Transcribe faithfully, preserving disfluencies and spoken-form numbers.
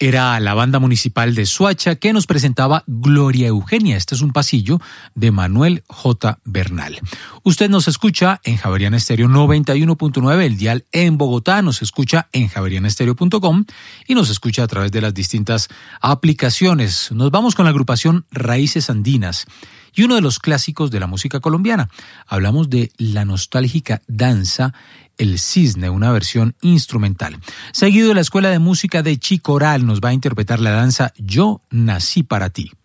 Era la banda municipal de Soacha que nos presentaba Gloria Eugenia. Este es un pasillo de Manuel J. Bernal. Usted nos escucha en Javeriana Estéreo noventa y uno punto nueve, el dial en Bogotá, nos escucha en javeriana estéreo punto com y nos escucha a través de las distintas aplicaciones. Nos vamos con la agrupación Raíces Andinas y uno de los clásicos de la música colombiana. Hablamos de la nostálgica danza El Cisne, una versión instrumental. Seguido de la Escuela de Música de Chicoral nos va a interpretar la danza Yo Nací Para Ti.